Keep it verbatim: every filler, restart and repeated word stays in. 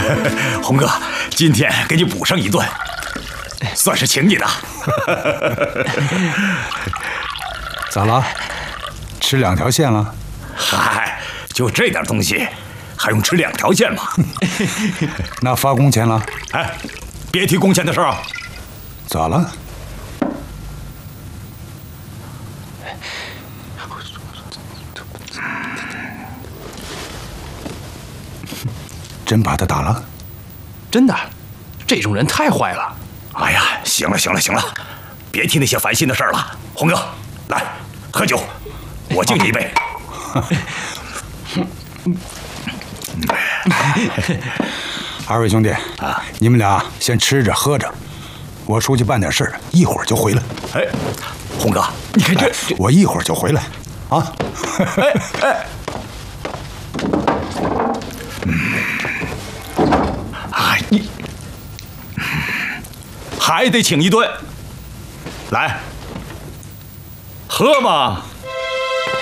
洪哥，今天给你补上一顿，算是请你的。 咋了？吃两条线了？ 嗨，就这点东西，还用吃两条线吗？ 那发工钱了？ 哎，别提工钱的事啊！ 咋了？真把他打了？ 真的，这种人太坏了。 哎呀，行了行了行了，别提那些烦心的事儿了。洪哥，来喝酒，我敬你一杯。 二位兄弟啊，你们俩先吃着喝着，我出去办点事儿，一会儿就回来。 哎，洪哥，你看这， 哎、我一会儿就回来，啊。 哎哎。哎，你还得请一顿，来，喝嘛。